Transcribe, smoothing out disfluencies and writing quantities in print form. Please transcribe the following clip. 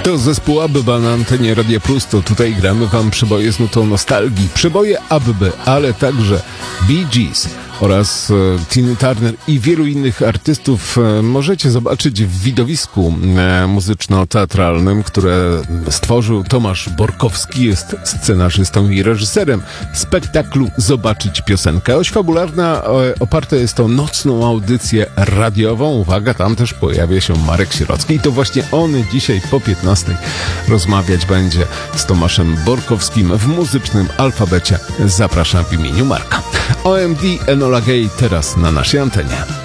To zespół ABBA na antenie Radia Plus, to tutaj gramy wam przeboje z nutą nostalgii. Przeboje ABBA, ale także Bee Gees oraz Tina Turner i wielu innych artystów możecie zobaczyć w widowisku muzyczno-teatralnym, które stworzył Tomasz Borkowski. Jest scenarzystą i reżyserem spektaklu Zobaczyć piosenkę. Oś fabularna oparta jest o nocną audycję radiową. Uwaga, tam też pojawia się Marek Sierocki i to właśnie on dzisiaj po 15 rozmawiać będzie z Tomaszem Borkowskim w muzycznym alfabecie. Zapraszam w imieniu Marka. OMD Enola Gay teraz na naszej antenie.